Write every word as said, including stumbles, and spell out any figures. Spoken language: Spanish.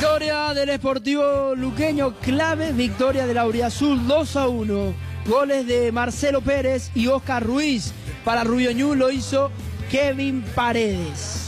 Victoria del Sportivo Luqueño, clave victoria del Auriazul dos a uno. Goles de Marcelo Pérez y Oscar Ruiz. Para Rubio Ñu lo hizo Kevin Paredes.